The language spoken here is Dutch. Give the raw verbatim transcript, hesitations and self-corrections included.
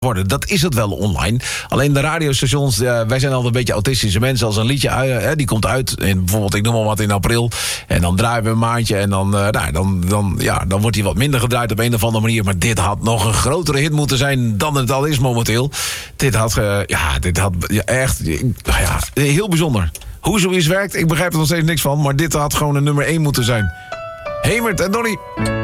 worden. Dat is het wel online. Alleen de radiostations, uh, wij zijn altijd een beetje autistische mensen. Als een liedje uh, die komt uit, en bijvoorbeeld ik noem maar wat in april, en dan draaien we een maandje en dan, uh, nou, dan, dan, ja, dan wordt hij wat minder gedraaid op een of andere manier. Maar dit had nog een grotere hit moeten zijn dan het al is momenteel. Dit had, uh, ja, dit had ja, echt, ja, heel bijzonder. Hoe zoiets werkt, ik begrijp er nog steeds niks van, maar dit had gewoon een nummer één moeten zijn. Hemert en Donnie.